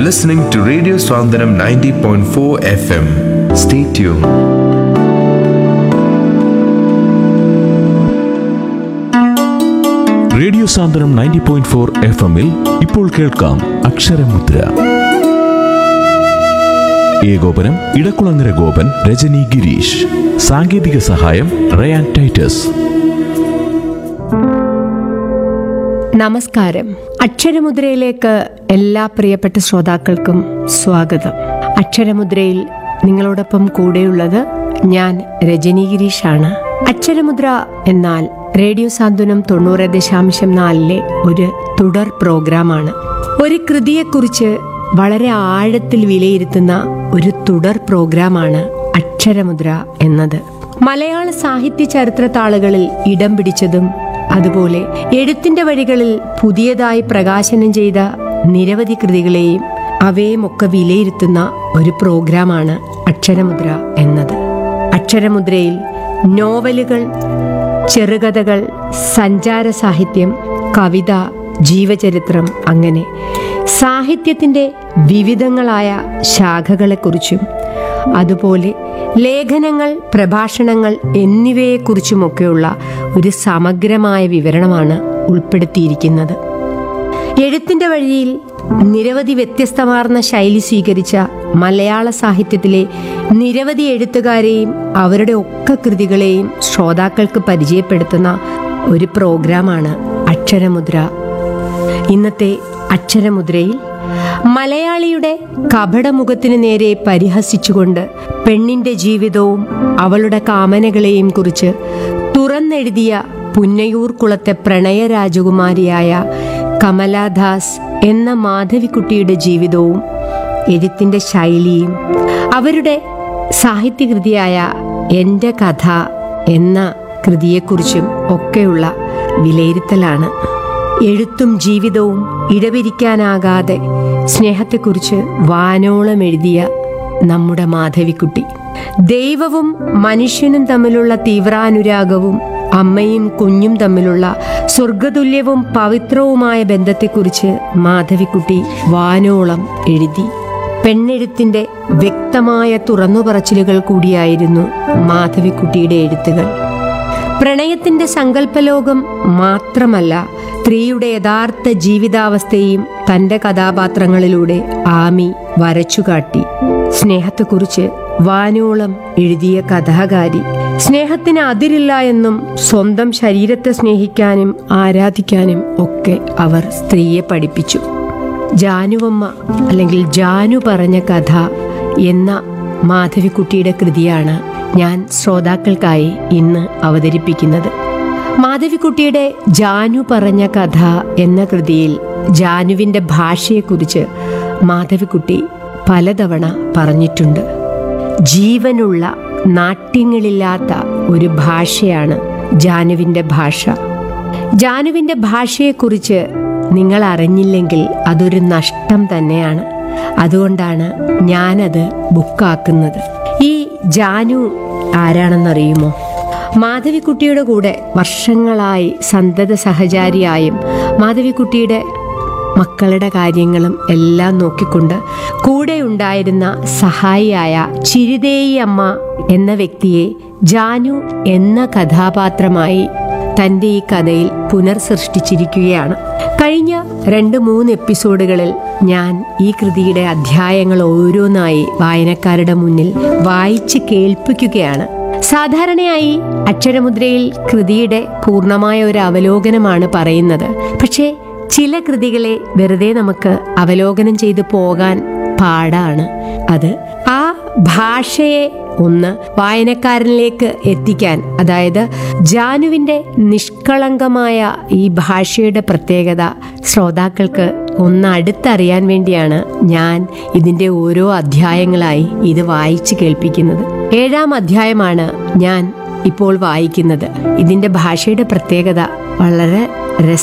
listening to Radio Swandanam 90.4 FM. Stay tuned. Radio സാന്ത്വനം 90.4 FM-ൽ ഇപ്പോൾ കേൾക്കാം അക്ഷരമുദ്ര. ഏകോപനം ഇടക്കുളങ്ങര ഗോപൻ, രജനി ഗിരീഷ്. സാങ്കേതിക സഹായം റയാൻ ടൈറ്റസ്. നമസ്കാരം. അക്ഷരമുദ്രയിലേക്ക് എല്ലാ പ്രിയപ്പെട്ട ശ്രോതാക്കൾക്കും സ്വാഗതം. അക്ഷരമുദ്രയിൽ നിങ്ങളോടൊപ്പം കൂടെയുള്ളത് ഞാൻ രജനി ഗിരീഷാണ്. അക്ഷരമുദ്ര എന്നാൽ റേഡിയോ സാന്ത്വനം 90.4 ഒരു തുടർ പ്രോഗ്രാമാണ്. ഒരു കൃതിയെക്കുറിച്ച് വളരെ ആഴത്തിൽ വിലയിരുത്തുന്ന ഒരു തുടർ പ്രോഗ്രാമാണ് അക്ഷരമുദ്ര എന്നത്. മലയാള സാഹിത്യ ചരിത്രത്താളുകളിൽ ഇടം പിടിച്ചതും അതുപോലെ എഴുത്തിന്റെ വഴികളിൽ പുതിയതായി പ്രകാശനം ചെയ്ത നിരവധി കൃതികളെയും അവയുമൊക്കെ വിലയിരുത്തുന്ന ഒരു പ്രോഗ്രാമാണ് അക്ഷരമുദ്ര എന്നത്. അക്ഷരമുദ്രയിൽ നോവലുകൾ, ചെറുകഥകൾ, സഞ്ചാര സാഹിത്യം, കവിത, ജീവചരിത്രം, അങ്ങനെ സാഹിത്യത്തിന്റെ വിവിധങ്ങളായ ശാഖകളെക്കുറിച്ചും അതുപോലെ ലേഖനങ്ങൾ, പ്രഭാഷണങ്ങൾ എന്നിവയെക്കുറിച്ചുമൊക്കെയുള്ള ഒരു സമഗ്രമായ വിവരണമാണ് ഉൾപ്പെടുത്തിയിരിക്കുന്നത്. എഴുത്തിന്റെ വഴിയിൽ നിരവധി വ്യത്യസ്തമാർന്ന ശൈലി സ്വീകരിച്ച മലയാള സാഹിത്യത്തിലെ നിരവധി എഴുത്തുകാരെയും അവരുടെ ഒക്കെ കൃതികളെയും ശ്രോതാക്കൾക്ക് പരിചയപ്പെടുത്തുന്ന ഒരു പ്രോഗ്രാമാണ് അക്ഷരമുദ്ര. ഇന്നത്തെ അക്ഷരമുദ്രയിൽ മലയാളിയുടെ കപടമുഖത്തിന് നേരെ പരിഹസിച്ചുകൊണ്ട് പെണ്ണിന്റെ ജീവിതവും അവളുടെ കാമനകളെയും കുറിച്ച് തുറന്നെഴുതിയ പുന്നയൂർ കുളത്തെ പ്രണയ രാജകുമാരിയായ കമലാദാസ് എന്ന മാധവിക്കുട്ടിയുടെ ജീവിതവും എഴുത്തിന്റെ ശൈലിയും അവരുടെ സാഹിത്യകൃതിയായ എൻ്റെ കഥ എന്ന കൃതിയെക്കുറിച്ചും ഒക്കെയുള്ള വിലയിരുത്തലാണ്. എഴുത്തും ജീവിതവും ഇടപിരിക്കാനാകാതെ സ്നേഹത്തെക്കുറിച്ച് വാനോളം എഴുതിയ നമ്മുടെ മാധവിക്കുട്ടി, ദൈവവും മനുഷ്യനും തമ്മിലുള്ള തീവ്രാനുരാഗവും അമ്മയും കുഞ്ഞും തമ്മിലുള്ള സ്വർഗതുല്യവും പവിത്രവുമായ ബന്ധത്തെക്കുറിച്ച് മാധവിക്കുട്ടി വാനോളം എഴുതി. പെണ്ണെഴുത്തിന്റെ വ്യക്തമായ തുറന്നുപറച്ചിലുകൾ കൂടിയായിരുന്നു മാധവിക്കുട്ടിയുടെ എഴുത്തുകൾ. പ്രണയത്തിന്റെ സങ്കല്പലോകം മാത്രമല്ല, സ്ത്രീയുടെ യഥാർത്ഥ ജീവിതാവസ്ഥയും തന്റെ കഥാപാത്രങ്ങളിലൂടെ ആമി വരച്ചുകാട്ടി. സ്നേഹത്തെക്കുറിച്ച് വാനോളം എഴുതിയ കഥാകാരി. സ്നേഹത്തിന് അതിരില്ല എന്നും സ്വന്തം ശരീരത്തെ സ്നേഹിക്കാനും ആരാധിക്കാനും ഒക്കെ അവർ സ്ത്രീയെ പഠിപ്പിച്ചു. ജാനുവമ്മ അല്ലെങ്കിൽ ജാനു പറഞ്ഞ കഥ എന്ന മാധവിക്കുട്ടിയുടെ കൃതിയാണ് ഞാൻ ശ്രോതാക്കൾക്കായി ഇന്ന് അവതരിപ്പിക്കുന്നത്. മാധവിക്കുട്ടിയുടെ ജാനു പറഞ്ഞ കഥ എന്ന കൃതിയിൽ ജാനുവിന്റെ ഭാഷയെക്കുറിച്ച് മാധവിക്കുട്ടി പലതവണ പറഞ്ഞിട്ടുണ്ട്. ജീവനുള്ള, നാട്യങ്ങളില്ലാത്ത ഒരു ഭാഷയാണ് ജാനുവിന്റെ ഭാഷ. ജാനുവിന്റെ ഭാഷയെക്കുറിച്ച് നിങ്ങൾ അറിഞ്ഞില്ലെങ്കിൽ അതൊരു നഷ്ടം തന്നെയാണ്. അതുകൊണ്ടാണ് ഞാനത് ബുക്കാക്കുന്നത്. ഈ ജാനു ആരാണെന്നറിയുമോ? മാധവിക്കുട്ടിയുടെ കൂടെ വർഷങ്ങളായി സന്തത സഹചാരിയായും മാധവിക്കുട്ടിയുടെ മക്കളുടെ കാര്യങ്ങളും എല്ലാം നോക്കിക്കൊണ്ട് കൂടെ ഉണ്ടായിരുന്ന സഹായിയായ ചിരിതേയി അമ്മ എന്ന വ്യക്തിയെ ജാനു എന്ന കഥാപാത്രമായി തൻ്റെ ഈ കഥയിൽ പുനർസൃഷ്ടിച്ചിരിക്കുകയാണ്. കഴിഞ്ഞ 2-3 എപ്പിസോഡുകളിൽ ഞാൻ ഈ കൃതിയുടെ അധ്യായങ്ങൾ ഓരോന്നായി വായനക്കാരുടെ മുന്നിൽ വായിച്ച് കേൾപ്പിക്കുകയാണ്. സാധാരണയായി അക്ഷരമുദ്രയിൽ കൃതിയുടെ പൂർണ്ണമായ ഒരു അവലോകനമാണ് പറയുന്നത്. പക്ഷേ ചില കൃതികളെ വെറുതെ നമുക്ക് അവലോകനം ചെയ്തു പോകാൻ പാടാണ്. അത് ആ ഭാഷയെ ഒന്ന് വായനക്കാരനിലേക്ക് എത്തിക്കാൻ, അതായത് ജാനുവിന്റെ നിഷ്കളങ്കമായ ഈ ഭാഷയുടെ പ്രത്യേകത ശ്രോതാക്കൾക്ക് ഒന്ന് അടുത്തറിയാൻ വേണ്ടിയാണ് ഞാൻ ഇതിന്റെ ഓരോ അധ്യായങ്ങളായി ഇത് വായിച്ചു കേൾപ്പിക്കുന്നത്. 7-ാം അധ്യായമാണ് ഞാൻ ഇപ്പോൾ വായിക്കുന്നത്. ഇതിന്റെ ഭാഷയുടെ പ്രത്യേകത വളരെ